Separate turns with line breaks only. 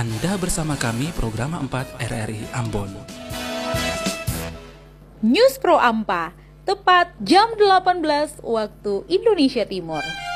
Anda bersama kami program 4 RRI Ambon.
News Pro Ampa, tepat jam 18 waktu Indonesia Timur.